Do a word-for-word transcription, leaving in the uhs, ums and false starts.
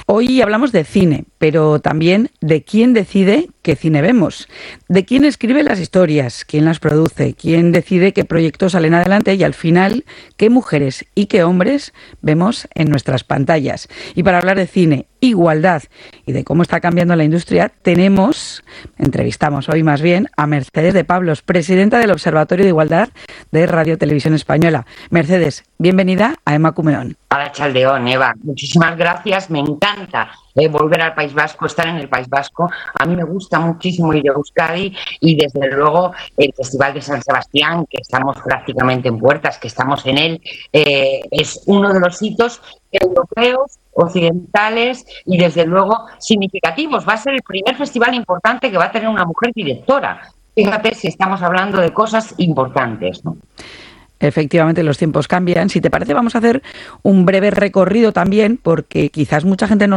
Hoy hablamos de cine, pero también de quién decide qué cine vemos, de quién escribe las historias, quién las produce, quién decide qué proyectos salen adelante y al final qué mujeres y qué hombres vemos en nuestras pantallas. Y para hablar de cine, igualdad y de cómo está cambiando la industria, tenemos, entrevistamos hoy más bien, a Mercedes de Pablos, presidenta del Observatorio de Igualdad de Radio Televisión Española. Mercedes, bienvenida a Emakumeon. Arratsaldeon, Eva. Muchísimas gracias. Me encanta eh, volver al País Vasco, estar en el País Vasco. A mí me gusta muchísimo ir a Euskadi y desde luego el Festival de San Sebastián, que estamos prácticamente en puertas, que estamos en él, eh, es uno de los hitos europeos, occidentales y desde luego significativos. Va a ser el primer festival importante que va a tener una mujer directora. Fíjate si estamos hablando de cosas importantes, ¿no? Efectivamente, los tiempos cambian. Si te parece, vamos a hacer un breve recorrido también, porque quizás mucha gente no